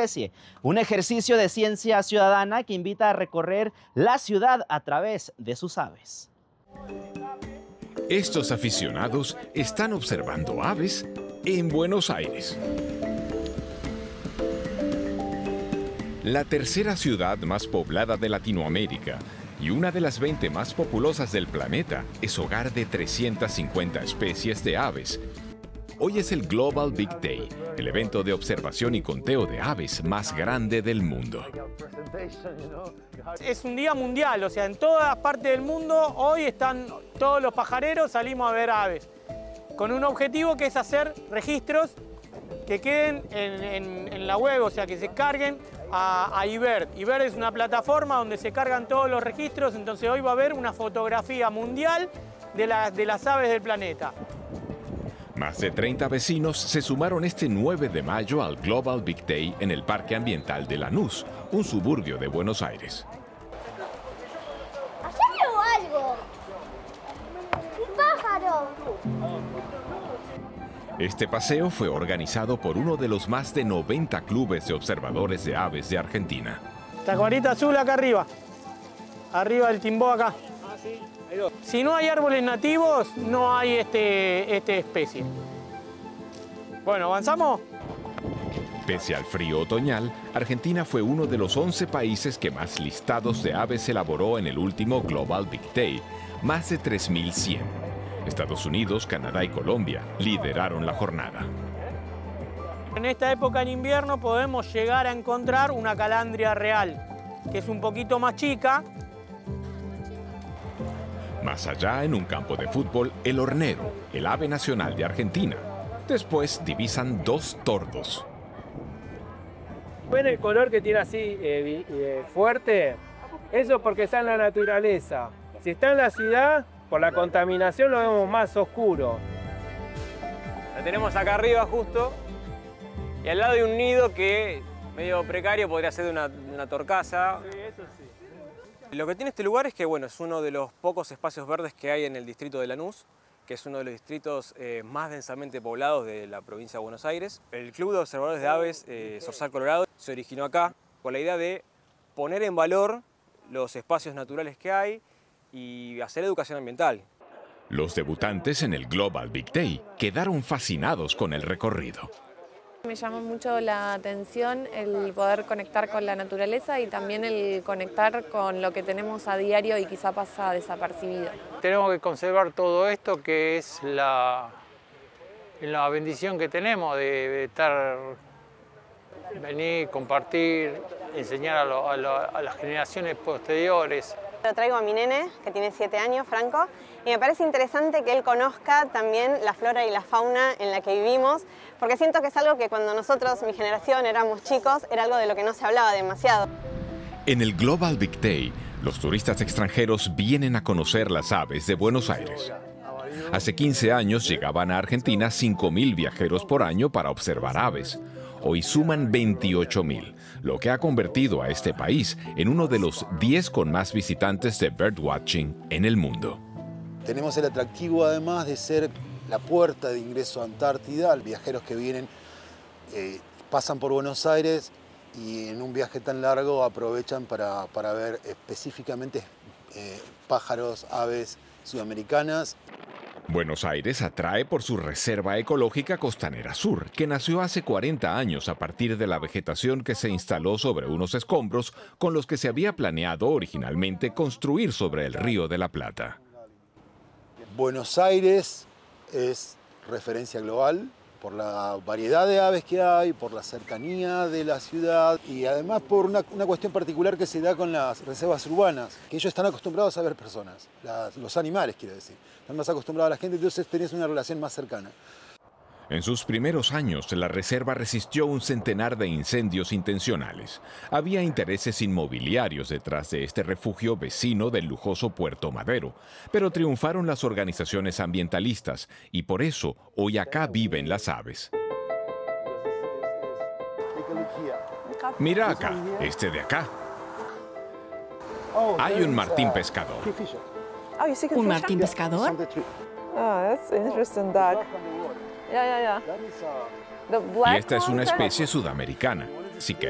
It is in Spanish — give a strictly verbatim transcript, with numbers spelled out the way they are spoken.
especie. Un ejercicio de ciencia ciudadana que invita a recorrer la ciudad a través de sus aves. Estos aficionados están observando aves en Buenos Aires. La tercera ciudad más poblada de Latinoamérica y una de las veinte más populosas del planeta es hogar de trescientas cincuenta especies de aves. Hoy es el Global Big Day, el evento de observación y conteo de aves más grande del mundo. Es un día mundial, o sea, en todas partes del mundo hoy están todos los pajareros, salimos a ver aves, con un objetivo que es hacer registros que queden en, en, en la web, o sea, que se carguen a, a iBird. iBird es una plataforma donde se cargan todos los registros, entonces hoy va a haber una fotografía mundial de, la, de las aves del planeta. Más de treinta vecinos se sumaron este nueve de mayo al Global Big Day en el Parque Ambiental de Lanús, un suburbio de Buenos Aires. ¡Allá veo algo! ¡Un pájaro! Este paseo fue organizado por uno de los más de noventa clubes de observadores de aves de Argentina. Tacuarita azul acá arriba. Arriba del timbó acá. Si no hay árboles nativos, no hay este, este especie. Bueno, ¿avanzamos? Pese al frío otoñal, Argentina fue uno de los once países que más listados de aves elaboró en el último Global Big Day, más de tres mil cien. Estados Unidos, Canadá y Colombia lideraron la jornada. En esta época en invierno podemos llegar a encontrar una calandria real, que es un poquito más chica. Más allá, en un campo de fútbol, el hornero, el ave nacional de Argentina. Después divisan dos tordos. ¿Ven el color que tiene así eh, eh, fuerte? Eso porque está en la naturaleza. Si está en la ciudad, por la contaminación lo vemos más oscuro. La tenemos acá arriba justo y al lado de un nido que medio precario, podría ser de una, una torcaza. Sí, eso sí. Lo que tiene este lugar es que bueno, es uno de los pocos espacios verdes que hay en el distrito de Lanús, que es uno de los distritos eh, más densamente poblados de la provincia de Buenos Aires. El Club de Observadores de Aves eh, Zorzal Colorado se originó acá con la idea de poner en valor los espacios naturales que hay y hacer educación ambiental. Los debutantes en el Global Big Day quedaron fascinados con el recorrido. Me llamó mucho la atención el poder conectar con la naturaleza y también el conectar con lo que tenemos a diario y quizá pasa desapercibido. Tenemos que conservar todo esto que es la, la bendición que tenemos de, de estar, venir, compartir, enseñar a, lo, a, lo, a las generaciones posteriores. Lo traigo a mi nene, que tiene siete años, Franco, y me parece interesante que él conozca también la flora y la fauna en la que vivimos, porque siento que es algo que cuando nosotros, mi generación, éramos chicos, era algo de lo que no se hablaba demasiado. En el Global Big Day, los turistas extranjeros vienen a conocer las aves de Buenos Aires. Hace quince años llegaban a Argentina cinco mil viajeros por año para observar aves. Hoy suman veintiocho mil, lo que ha convertido a este país en uno de los diez con más visitantes de birdwatching en el mundo. Tenemos el atractivo además de ser la puerta de ingreso a Antártida. Viajeros que vienen, eh, pasan por Buenos Aires y en un viaje tan largo aprovechan para, para ver específicamente eh, pájaros, aves sudamericanas. Buenos Aires atrae por su Reserva Ecológica Costanera Sur, que nació hace cuarenta años a partir de la vegetación que se instaló sobre unos escombros con los que se había planeado originalmente construir sobre el Río de la Plata. Buenos Aires es referencia global por la variedad de aves que hay, por la cercanía de la ciudad y además por una, una cuestión particular que se da con las reservas urbanas, que ellos están acostumbrados a ver personas, las, los animales quiero decir, están más acostumbrados a la gente, entonces tenés una relación más cercana. En sus primeros años, la reserva resistió un centenar de incendios intencionales. Había intereses inmobiliarios detrás de este refugio vecino del lujoso Puerto Madero, pero triunfaron las organizaciones ambientalistas y por eso hoy acá viven las aves. Mira acá, este de acá. Hay un martín pescador. ¿Un martín pescador? Ah, that's interesting duck. Yeah, yeah, yeah. Y esta es una especie sudamericana. Si